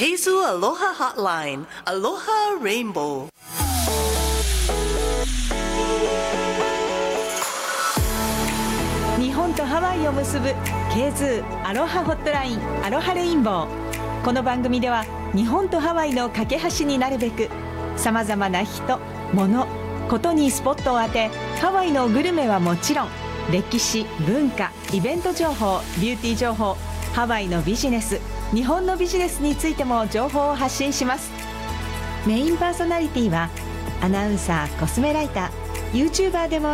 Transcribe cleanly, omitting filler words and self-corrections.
Keizu Aloha Hotline, Aloha Rainbow. 日本とハワイを結ぶ K-ZOO アロハホットラインアロハレインボー。この番組では日本とハワイの架け橋になるべくさまざまな人、物、ことにスポットを当て、ハワイのグルメはもちろん歴史、文化、イベント情報、ビューティー情報、ハワイのビジネス、日本のビジネスについても情報を発信します。メインパーソナリティはアナウンサー、コスメライター、YouTuber でも